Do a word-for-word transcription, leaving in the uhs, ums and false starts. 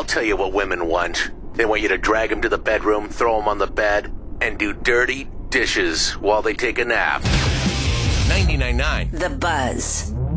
tell you what women want. They want you to drag them to the bedroom, throw them on the bed, and do dirty dishes while they take a nap. ninety-nine point nine The Buzz.